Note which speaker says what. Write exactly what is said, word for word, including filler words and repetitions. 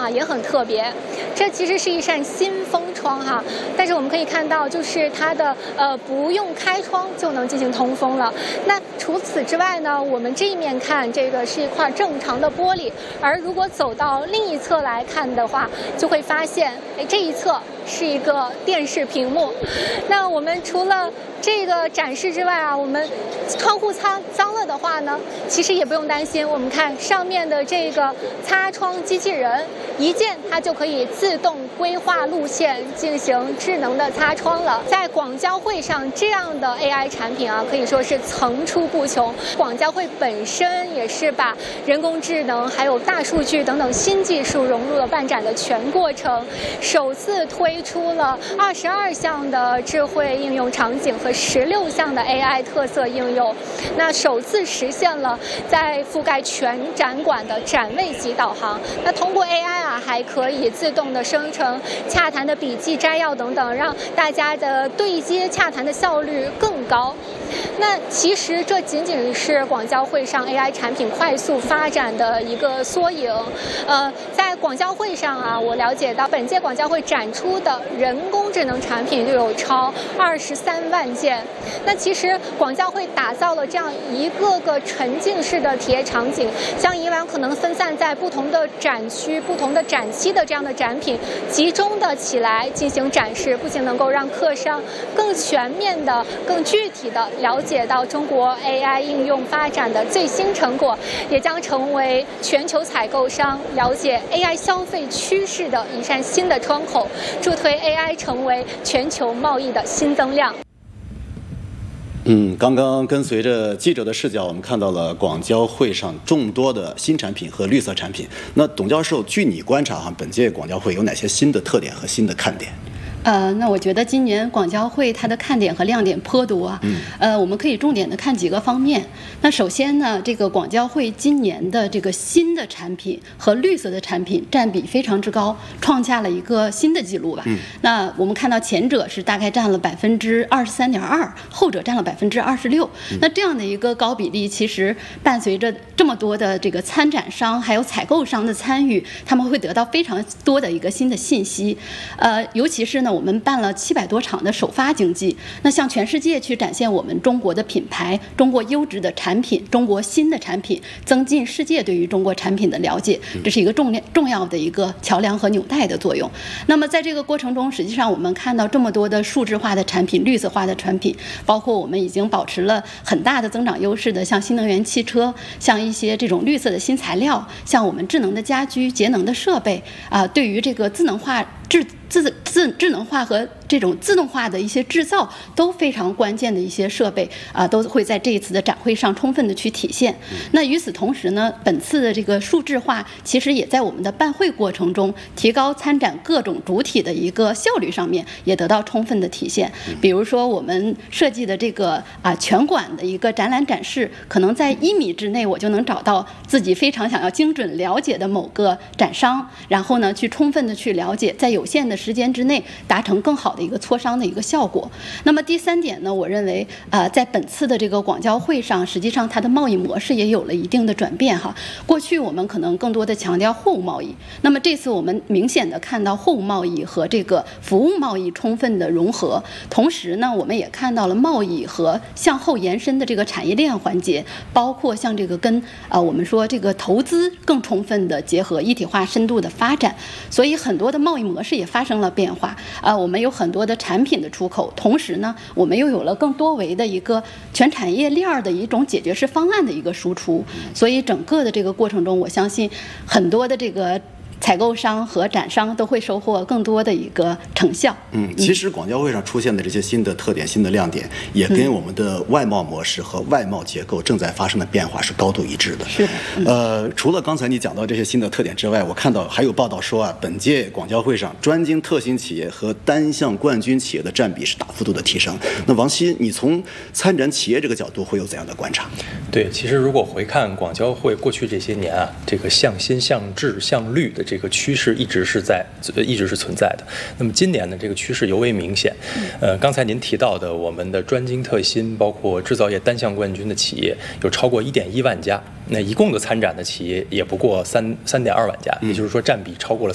Speaker 1: 啊也很特别，这其实是一扇新风窗哈，但是我们可以看到，就是它的呃不用开窗就能进行通风了。那除此之外呢，我们这一面看这个是一块正常的玻璃，而如果走到另一侧来看的话，就会发现，哎，这一侧是一个电视屏幕。那我们除了这个展示之外啊，我们窗户擦脏了的话呢，其实也不用担心。我们看上面的这个擦窗机器人，一键它就可以自动规划路线，进行智能的擦窗了。在广交会上，这样的 A I 产品啊，可以说是层出不穷。广交会本身也是把人工智能还有大数据等等新技术融入了办展的全过程，首次推出了二十二项的智慧应用场景和十六项的 A I 特色应用，那首次实现了在覆盖全展馆的展位级导航。那通过 A I 啊，还可以自动的生成洽谈的笔记摘要等等，让大家的对接洽谈的效率更高。那其实这仅仅是广交会上 A I 产品快速发展的一个缩影。呃，在广交会上啊，我了解到本届广交会展出的人工智能产品就有超二十三万件。那其实广交会打造了这样一个个沉浸式的体验场景，像以往可能分散在不同的展区、不同的展期的这样的展品，集中的起来进行展示，不仅能够让客商更全面的、更具体的了解到中国 A I 应用发展的最新成果，也将成为全球采购商了解 A I 消费趋势的一扇新的窗口，助推 A I 成为全球贸易的新增量。
Speaker 2: 嗯，刚刚跟随着记者的视角，我们看到了广交会上众多的新产品和绿色产品。那董教授，据你观察哈，本届广交会有哪些新的特点和新的看点？
Speaker 3: 呃，那我觉得今年广交会它的看点和亮点颇多啊。嗯。呃，我们可以重点的看几个方面。那首先呢，这个广交会今年的这个新的产品和绿色的产品占比非常之高，创下了一个新的记录吧。嗯。那我们看到前者是大概占了百分之二十三点二，后者占了百分之二十六。那这样的一个高比例，其实伴随着这么多的这个参展商还有采购商的参与，他们会得到非常多的一个新的信息。呃，尤其是呢。我们办了七百多场的首发经济，那向全世界去展现我们中国的品牌、中国优质的产品、中国新的产品，增进世界对于中国产品的了解，这是一个重要重要的一个桥梁和纽带的作用。那么在这个过程中，实际上我们看到这么多的数字化的产品、绿色化的产品，包括我们已经保持了很大的增长优势的，像新能源汽车，像一些这种绿色的新材料，像我们智能的家居、节能的设备啊、呃，对于这个智能化智自自智能化和这种自动化的一些制造都非常关键的一些设备啊、呃，都会在这一次的展会上充分的去体现。那与此同时呢，本次的这个数字化其实也在我们的办会过程中，提高参展各种主体的一个效率上面也得到充分的体现。比如说我们设计的这个啊、呃、全馆的一个展览展示，可能在一米之内我就能找到自己非常想要精准了解的某个展商，然后呢去充分的去了解，在有限的时间之内达成更好的一个磋商的一个效果。那么第三点呢，我认为呃，在本次的这个广交会上，实际上它的贸易模式也有了一定的转变哈。过去我们可能更多的强调货物贸易，那么这次我们明显的看到货物贸易和这个服务贸易充分的融合，同时呢，我们也看到了贸易和向后延伸的这个产业链环节，包括像这个跟呃我们说这个投资更充分的结合，一体化深度的发展，所以很多的贸易模式也发生了变化啊、呃，我们有很多的产品的出口，同时呢，我们又有了更多维的一个全产业链的一种解决式方案的一个输出，所以整个的这个过程中，我相信很多的这个采购商和展商都会收获更多的一个成效。
Speaker 2: 嗯，其实广交会上出现的这些新的特点、新的亮点，也跟我们的外贸模式和外贸结构正在发生的变化是高度一致的。
Speaker 3: 是的。嗯、
Speaker 2: 呃，除了刚才你讲到这些新的特点之外，我看到还有报道说啊，本届广交会上专精特新企业和单项冠军企业的占比是大幅度的提升。那王希，你从参展企业这个角度会有怎样的观察？
Speaker 4: 对，其实如果回看广交会过去这些年啊，这个向新、向智、向绿的这个趋势一直是在，一直是存在的。那么今年呢，这个趋势尤为明显。呃，刚才您提到的我们的专精特新，包括制造业单项冠军的企业有超过一点一万家，那一共的参展的企业也不过三三点二万家，也就是说占比超过了